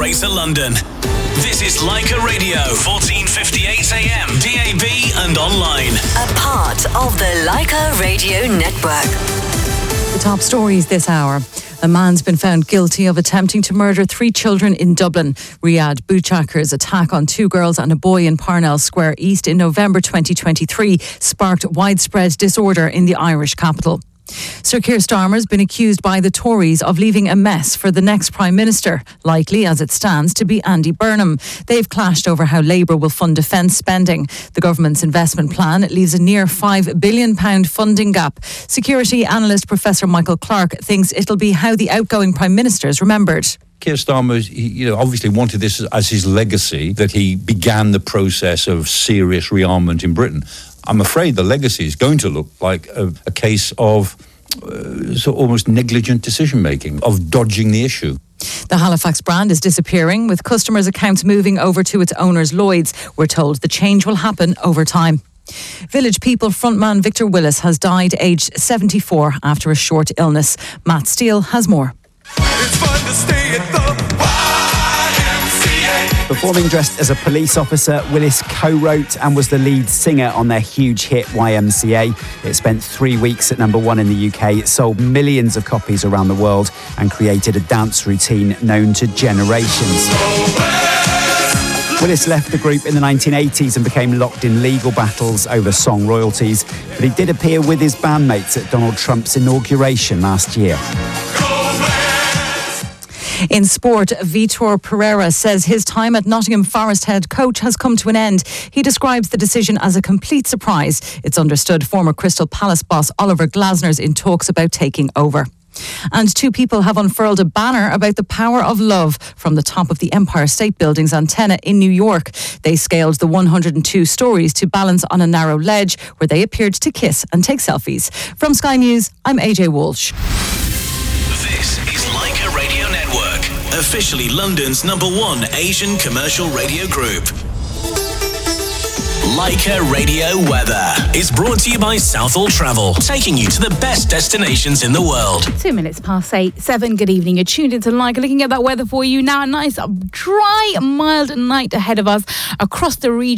Greater London. This is Leica Radio, 1458 AM, DAB and online. A part of the Leica Radio Network. The top stories this hour. A man's been found guilty of attempting to murder 3 children in Dublin. Riyadh Bouchakar's attack on 2 girls and a boy in Parnell Square East in November 2023 sparked widespread disorder in the Irish capital. Sir Keir Starmer has been accused by the Tories of leaving a mess for the next Prime Minister, likely as it stands to be Andy Burnham. They've clashed over how Labour will fund defence spending. The government's investment plan leaves a near £5 billion funding gap. Security analyst Professor Michael Clark thinks it'll be how the outgoing Prime Minister is remembered. Keir Starmer, obviously wanted this as his legacy, that he began the process of serious rearmament in Britain. I'm afraid the legacy is going to look like a case of almost negligent decision-making, of dodging the issue. The Halifax brand is disappearing, with customers' accounts moving over to its owners, Lloyds. We're told the change will happen over time. Village People frontman Victor Willis has died aged 74 after a short illness. Matt Steele has more. It's fun to stay at the YMCA. Performing dressed as a police officer, Willis co-wrote and was the lead singer on their huge hit YMCA. It spent 3 weeks at number 1 in the UK. It sold millions of copies around the world and created a dance routine known to generations. Willis left the group in the 1980s and became locked in legal battles over song royalties, but he did appear with his bandmates at Donald Trump's inauguration last year. In sport, Vitor Pereira says his time at Nottingham Forest head coach has come to an end. He describes the decision as a complete surprise. It's understood former Crystal Palace boss Oliver Glasner's in talks about taking over. And 2 people have unfurled a banner about the power of love from the top of the Empire State Building's antenna in New York. They scaled the 102 stories to balance on a narrow ledge where they appeared to kiss and take selfies. From Sky News, I'm AJ Walsh. This is Leica Radio Network, officially London's #1 Asian commercial radio group. Leica Radio Weather is brought to you by Southall Travel, taking you to the best destinations in the world. 2 minutes past 7. Good evening. You're tuned into Leica. Looking at that weather for you now. A nice, dry, mild night ahead of us across the region.